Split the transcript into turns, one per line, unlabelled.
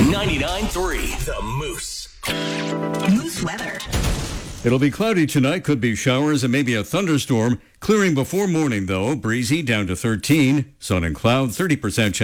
99.3 The Moose.
Moose weather.
It'll be cloudy tonight, could be showers and maybe a thunderstorm. Clearing before morning, though. Breezy down to 13. Sun and cloud, 30% chance.